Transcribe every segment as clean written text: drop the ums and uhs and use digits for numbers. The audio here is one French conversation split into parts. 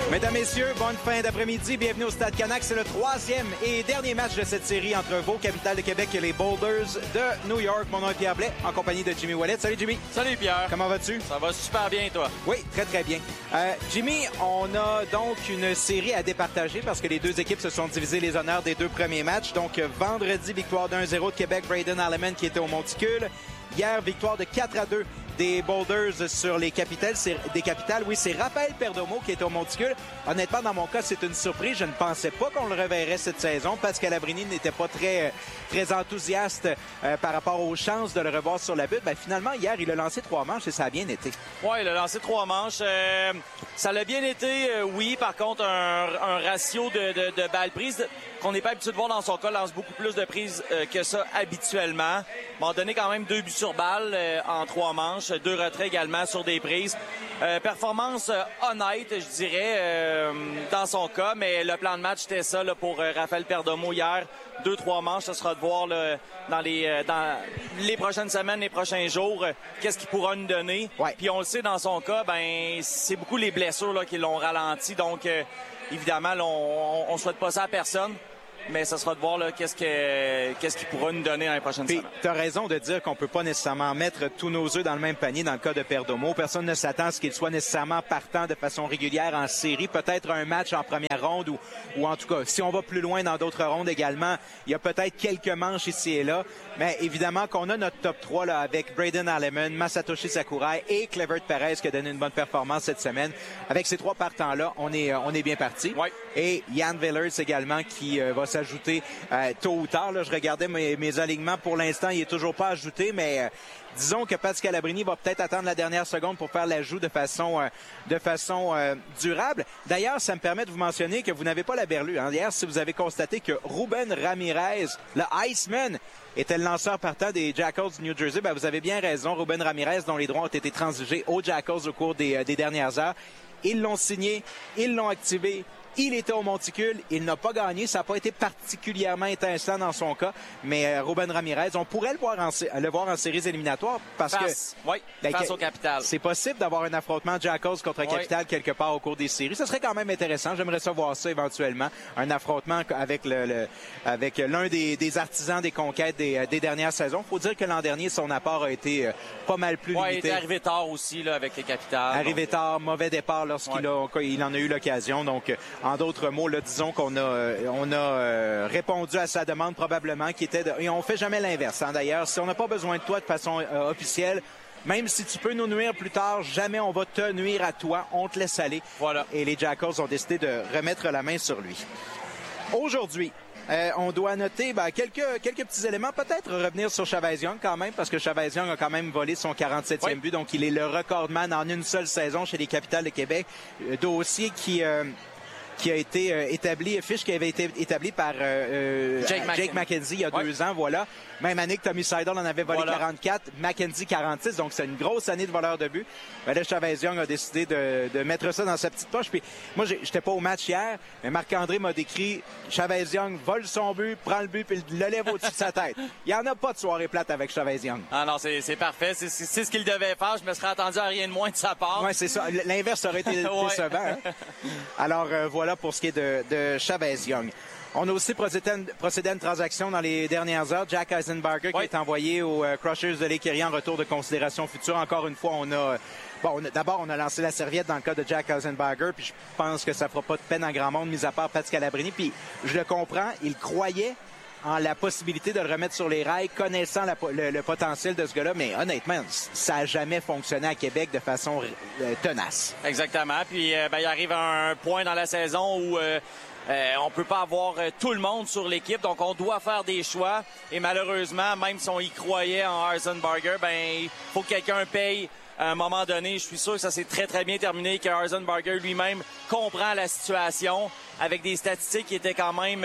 Mesdames, Messieurs, bonne fin d'après-midi. Bienvenue au Stade Canac. C'est le troisième et dernier match de cette série entre vos capitales de Québec et les Boulders de New York. Mon nom est Pierre Blais, en compagnie de Jimmy Ouellet. Salut, Jimmy. Salut, Pierre. Comment vas-tu? Ça va super bien, toi? Oui, très, très bien. Jimmy, on a donc une série à départager parce que les deux équipes se sont divisées les honneurs des deux premiers matchs. Donc, vendredi, victoire d'1-0 de Québec, Braden Alleman qui était au Monticule. Hier, victoire de 4-2 des Boulders sur les capitales. Oui, c'est Raphaël Perdomo qui est au Monticule. Honnêtement, dans mon cas, c'est une surprise. Je ne pensais pas qu'on le reverrait cette saison. Pascal Abrini n'était pas très enthousiaste par rapport aux chances de le revoir sur la butte. Ben, finalement, hier, il a lancé 3 manches et ça a bien été. Oui, il a lancé 3 manches. Ça l'a bien été, oui. Par contre, un ratio de balles prises qu'on n'est pas habitué de voir dans son cas, lance beaucoup plus de prises que ça habituellement. M'a donné quand même 2 buts sur balle en 3 manches, 2 retraits également sur des prises. Performance honnête, je dirais, dans son cas, mais le plan de match, c'était ça là, pour Raphaël Perdomo hier. 2-3 manches, ça sera de voir là, dans les prochaines semaines, les prochains jours, qu'est-ce qu'il pourra nous donner. Ouais. Puis on le sait, dans son cas, ben c'est beaucoup les blessures là, qui l'ont ralenti. Donc, évidemment, là, on souhaite pas ça à personne. Mais ça sera de voir là, qu'est-ce qu'il pourra nous donner dans les prochaines semaines. Tu as raison de dire qu'on peut pas nécessairement mettre tous nos œufs dans le même panier dans le cas de Perdomo. Personne ne s'attend à ce qu'il soit nécessairement partant de façon régulière en série. Peut-être un match en première ronde ou en tout cas, si on va plus loin dans d'autres rondes également, il y a peut-être quelques manches ici et là. Mais évidemment qu'on a notre top 3 là, avec Braden Alleman, Masatoshi Sakurai et Clevert Perez qui a donné une bonne performance cette semaine. Avec ces 3 partants-là, on est bien parti. Ouais. Et Jan Villers également qui va s'ajouter tôt ou tard. Là, je regardais mes alignements. Pour l'instant, il est toujours pas ajouté, mais disons que Pascal Abrini va peut-être attendre la dernière seconde pour faire l'ajout de façon durable. D'ailleurs, ça me permet de vous mentionner que vous n'avez pas la berlue. Hein. Hier, si vous avez constaté que Ruben Ramirez, le Iceman, était le lanceur partant des Jackals du New Jersey, ben, vous avez bien raison. Ruben Ramirez, dont les droits ont été transigés aux Jackals au cours des dernières heures. Ils l'ont signé, ils l'ont activé. Il était au Monticule, il n'a pas gagné, ça n'a pas été particulièrement étincelant dans son cas, mais Ruben Ramirez, on pourrait le voir en séries éliminatoires parce face au Capital. C'est possible d'avoir un affrontement Jackals contre Capital quelque part au cours des séries. Ce serait quand même intéressant, j'aimerais ça voir ça éventuellement, un affrontement avec l'un des artisans des conquêtes des dernières saisons. Faut dire que l'an dernier, son apport a été pas mal plus limité. Il était arrivé tard aussi là, avec les Capitals. Tard, mauvais départ lorsqu'il en a eu l'occasion, donc en d'autres mots, là, disons qu'on a répondu à sa demande probablement et on fait jamais l'inverse. Hein, d'ailleurs, si on n'a pas besoin de toi de façon officielle, même si tu peux nous nuire plus tard, jamais on va te nuire à toi. On te laisse aller. Voilà. Et les Jackals ont décidé de remettre la main sur lui. Aujourd'hui, on doit noter quelques petits éléments. Peut-être revenir sur Chavez Young quand même, parce que Chavez Young a quand même volé son 47e but. Donc, il est le recordman en une seule saison chez les Capitals de Québec. Dossier qui a été établi, fiche qui avait été établie par Jake McKenzie il y a 2 ans, voilà. Même année que Tommy Seidel en avait volé 44, McKenzie 46, donc c'est une grosse année de voleur de but. Ben là, Chavez Young a décidé de mettre ça dans sa petite poche. Puis moi, j'étais pas au match hier, mais Marc-André m'a décrit Chavez Young vole son but, prend le but, puis le lève au-dessus de sa tête. Il n'y en a pas de soirée plate avec Chavez Young. Ah non, c'est parfait. C'est ce qu'il devait faire. Je me serais attendu à rien de moins de sa part. Oui, c'est ça. L'inverse aurait été décevant. Hein? Alors, voilà pour ce qui est de Chavez Young. On a aussi procédé à une transaction dans les dernières heures. Jack Eisenbarger qui est envoyé aux Crushers de l'Écurie en retour de considération future. Encore une fois, d'abord, on a lancé la serviette dans le cas de Jack Eisenbarger, puis je pense que ça fera pas de peine en grand monde, mis à part Pascal Abrini. Puis je le comprends, il croyait en la possibilité de le remettre sur les rails, connaissant le potentiel de ce gars-là, mais honnêtement, ça n'a jamais fonctionné à Québec de façon tenace. Exactement. Puis il arrive un point dans la saison où on peut pas avoir tout le monde sur l'équipe, donc on doit faire des choix. Et malheureusement, même si on y croyait en Eisenbarger, il faut que quelqu'un paye à un moment donné. Je suis sûr que ça s'est très, très bien terminé, que Eisenbarger lui-même comprend la situation avec des statistiques qui étaient quand même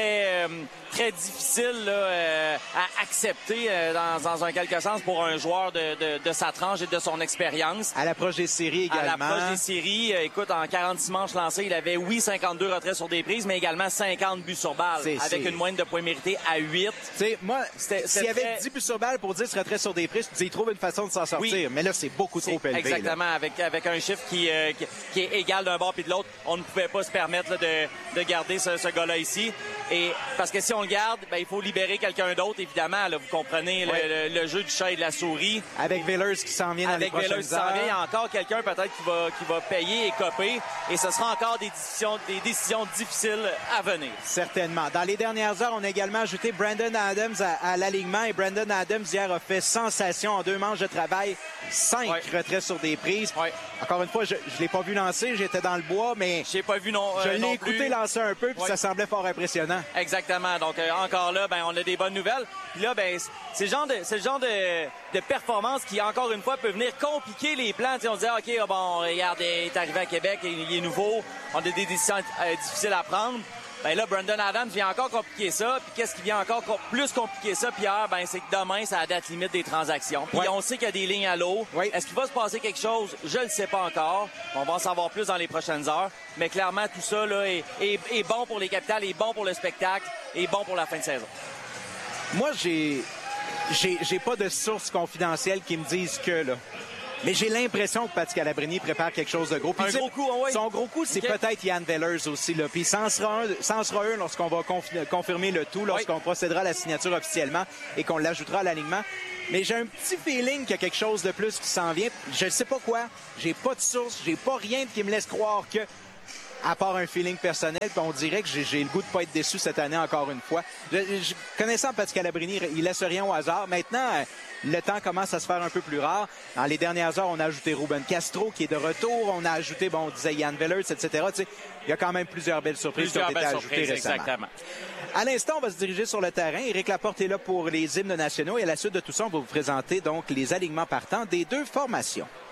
très difficiles là, à accepter dans un quelque sens pour un joueur de sa tranche et de son expérience. À l'approche des séries également. À l'approche des séries, écoute, en 46 manches lancées, il avait, 52 retraits sur des prises, mais également 50 buts sur balle, avec une moyenne de points mérités à 8. Moi, s'il y avait 10 buts sur balle pour 10 retraits sur des prises, il trouve une façon de s'en sortir. Oui. Mais là, c'est beaucoup trop élevé. Exactement, avec un chiffre qui est égal d'un bord puis de l'autre. On ne pouvait pas se permettre là, de garder ce gars-là ici. Et parce que si on le garde, ben, il faut libérer quelqu'un d'autre, évidemment. Là, vous comprenez le jeu du chat et de la souris. Avec Villers qui s'en vient dans les prochaines heures. Il y a encore quelqu'un peut-être qui va payer et coper. Et ce sera encore des décisions difficiles à venir. Certainement. Dans les dernières heures, on a également ajouté Brandon Adams à l'alignement. Et Brandon Adams, hier, a fait sensation en 2 manches de travail. 5 retraits sur des prises. Encore une fois, je ne l'ai pas vu lancer. J'étais dans le bois, mais j'ai pas vu non, je l'ai écouté lancer un peu, puis ça semblait fort impressionnant. Exactement. Donc, encore là, ben, on a des bonnes nouvelles. Puis là, ben, c'est le genre de performance qui, encore une fois, peut venir compliquer les plans. T'sais, on se dit, OK, bon, regarde, il est arrivé à Québec, il est nouveau. On a des décisions difficiles à prendre. Ben là, Brandon Adams vient encore compliquer ça. Puis qu'est-ce qui vient encore plus compliquer ça, Pierre? Ben, c'est que demain, c'est la date limite des transactions. Puis on sait qu'il y a des lignes à l'eau. Est-ce qu'il va se passer quelque chose? Je le sais pas encore. On va en savoir plus dans les prochaines heures. Mais clairement, tout ça là, est bon pour les Capitals, est bon pour le spectacle, est bon pour la fin de saison. Moi, j'ai pas de sources confidentielles qui me disent que, là. Mais j'ai l'impression que Pat Scalabrini prépare quelque chose de gros. Puis gros coup, oui. Son gros coup, c'est peut-être Yann Villers aussi. Là. Puis ça en sera un lorsqu'on va confirmer le tout, lorsqu'on procédera à la signature officiellement et qu'on l'ajoutera à l'alignement. Mais j'ai un petit feeling qu'il y a quelque chose de plus qui s'en vient. Je ne sais pas quoi. J'ai pas de source. J'ai pas rien qui me laisse croire que, à part un feeling personnel, puis on dirait que j'ai le goût de pas être déçu cette année encore une fois. Connaissant Pat Scalabrini, il laisse rien au hasard. Maintenant, le temps commence à se faire un peu plus rare. Dans les dernières heures, on a ajouté Ruben Castro qui est de retour. On a ajouté, on disait Yann Villers, etc. Tu sais, il y a quand même plusieurs belles surprises qui ont été ajoutées récemment. Exactement. À l'instant, on va se diriger sur le terrain. Éric Laporte est là pour les hymnes nationaux. Et à la suite de tout ça, on va vous présenter donc les alignements partants des 2 formations.